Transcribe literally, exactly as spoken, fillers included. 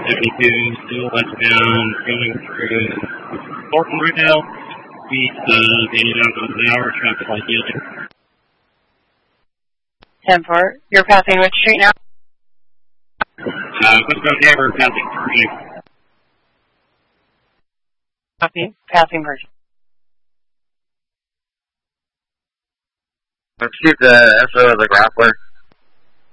seventy-two, still westbound, going through Fulton right now. Speed of eighty miles an hour, traffic light yellow. ten four, you're passing which street now? Uh, westbound Hammer, passing Pershing. Copy, passing Pershing. Let's keep the S O of the grappler.